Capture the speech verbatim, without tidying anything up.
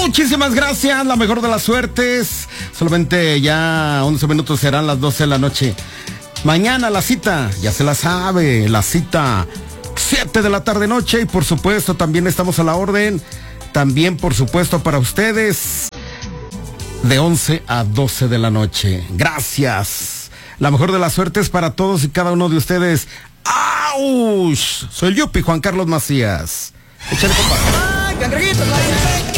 Muchísimas gracias, la mejor de las suertes. Solamente ya once minutos serán las doce de la noche. Mañana la cita, ya se la sabe, la cita siete de la tarde noche y por supuesto también estamos a la orden. También por supuesto para ustedes de once a doce de la noche. Gracias. La mejor de las suertes para todos y cada uno de ustedes. ¡Auch! Soy el Yupi, Juan Carlos Macías. Échale, compadre. ¡Ay, cangrejito!